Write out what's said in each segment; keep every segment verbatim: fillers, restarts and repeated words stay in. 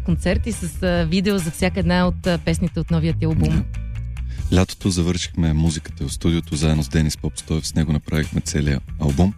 концерт и с а, видео за всяка една от а, песните от новия ти албум. Да. Лятото завършихме музиката в студиото заедно с Денис Попстоев. С него направихме целия албум.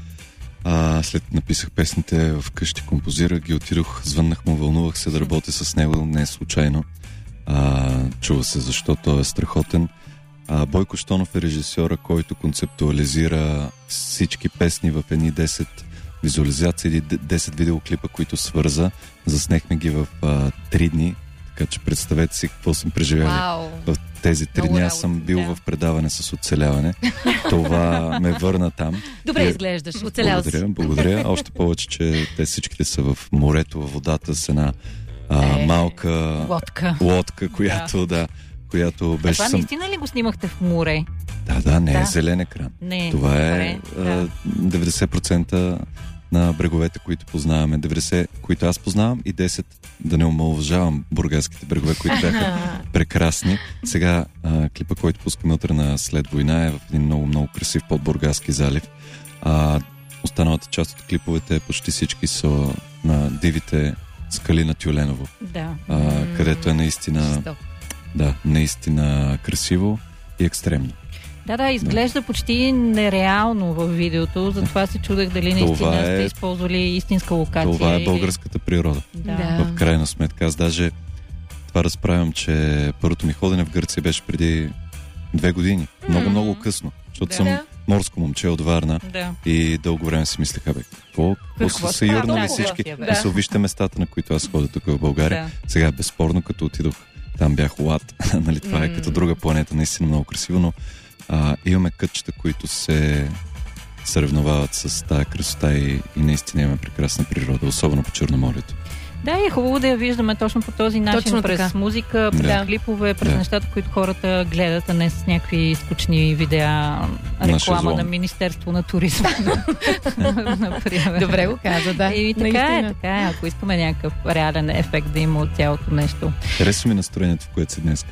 А, след написах песните вкъщи, композирах ги, отидох, звъннах му, вълнувах се да работя с него, не е случайно. А, чува се защо той е страхотен. А, Бойко Щонов е режисьора, който концептуализира всички песни в едни десет визуализации, десет видеоклипа, които свърза. Заснехме ги в а, три дни, така че представете си какво съм преживял. Вау. В тези три Много дня работа, съм бил да. в предаване с оцеляване. Това ме върна там. Добре И... изглеждаш, оцелял си. Благодаря, благодаря. Още повече, че те всичките са в морето, в водата с една а, е, малка лодка. лодка, която да, която беше... А това съм... наистина ли го снимахте в море? Да, да, не Да. е зелен екран. Не. Това е Добре, а, да. деветдесет процента на бреговете, които познаваме. деветдесет, които аз познавам, и десет, да не омалважавам бургаските брегове, които бяха прекрасни. Сега а, клипа, който пускаме утре на След война, е в един много, много красив подбургаски залив. А, останалата част от клиповете, почти всички са на дивите скали на Тюленово. Да. А, където е наистина, Жесток. да, наистина красиво и екстремно. Да, да, изглежда почти нереално в видеото, затова се чудех дали наистина Това е- сте използвали истинска локация. Това е или- българската природа. Да. Да. В крайна сметка. Аз даже това разправям, че първото ми ходене в Гърция беше преди две години. Много, много късно. Защото Да. съм Да. морско момче от Варна Да. и дълго време си мислех, абе, какво, какво Какво са се става? юрнали Да, всички? да. Да. Са вижте местата, на които аз ходя тук в България. Да. Сега, безспорно, като отидох, там бях Лад. Нали, това е като друга планета, наистина много красиво, но а, имаме кътчета, които се съревновават с тая красота и, и наистина имаме прекрасна природа, особено по Черноморието. Да, и е хубаво да я виждаме точно по този начин, Точно през така. музика, през Да. клипове, през Да. нещата, които хората гледат, а не с някакви скучни видеа, реклама шезлонг. на Министерство на туризма. Например. Добре го каза, да. И така Наистина. е, така е. Ако искаме някакъв реален ефект да има от цялото нещо. Хареса ми настроението, в което си днес.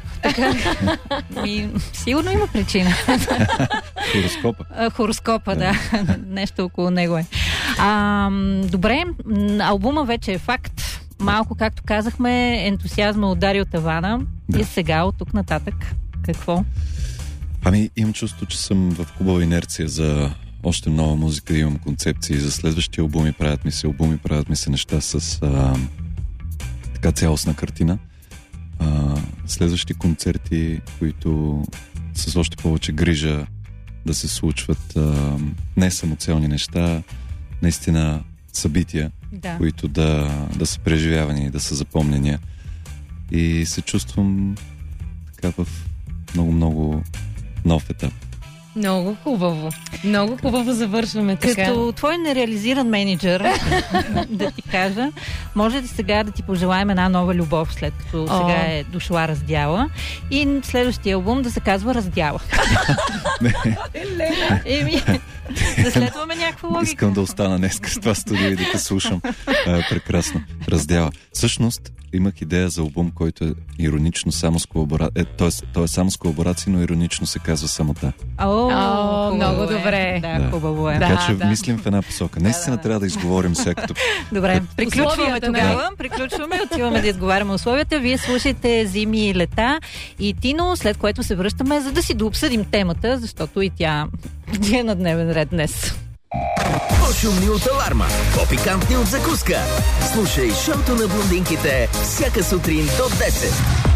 И, сигурно има причина. Хороскопа. А, Хороскопа, да. Нещо около него е. А, добре, м, албума вече е факт. Малко, както казахме, ентусиазма удари от тавана. Да. И сега, от тук нататък, какво? Ами, имам чувство, че съм в хубава инерция за още нова музика, имам концепции за следващи албуми, правят ми се албуми, правят ми се неща с а, така цялостна картина. А, следващи концерти, които с още повече грижа да се случват а, не самоцелни неща, наистина събития, Да. които да, да са преживявани, да са запомнения. И се чувствам така в много-много нов етап. Много хубаво. Много хубаво завършваме така. Като твой нереализиран менеджер, да ти кажа, може ли сега да ти пожелаем една нова любов, след като О. сега е дошла Раздяла, и следващия албум да се казва Раздяла. Еми, да следваме някаква логика. Искам да остана днес с това студио и да те слушам. А, прекрасно. Раздяла. Всъщност, имах идея за албум, който е иронично само с колаборация. Е, той, той е само с колаборации, но иронично се казва Самота. О, О, хубаво много е. добре. Да, Да. хубаво е. Така Да, че да. мислим в една посока. Наистина да, да. трябва да изговорим сега като... Добре, приключваме Условията, тогава. Приключваме, отиваме да изговаряме условията. Вие слушайте Зими и лета и Тино, след което се връщаме, за да си дообсъдим темата, защото и тя е на дневен ред днес. По-шумни от аларма, по-пикантни от закуска. Слушай шоуто на блондинките всяка сутрин до десет.